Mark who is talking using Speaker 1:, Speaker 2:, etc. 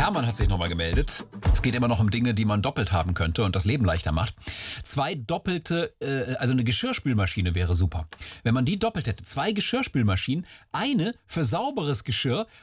Speaker 1: Hermann hat sich nochmal gemeldet. Es geht immer noch um Dinge, die man doppelt haben könnte und das Leben leichter macht. 2 doppelte, also eine Geschirrspülmaschine wäre super. Wenn man die doppelt hätte, 2 Geschirrspülmaschinen, eine für sauberes Geschirr